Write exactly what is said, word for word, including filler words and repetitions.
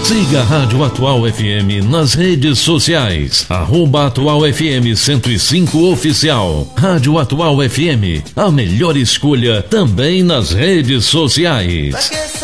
Siga a Rádio Atual F M nas redes sociais. Arroba Atual F M cento e cinco Oficial. Rádio Atual F M, a melhor escolha também nas redes sociais.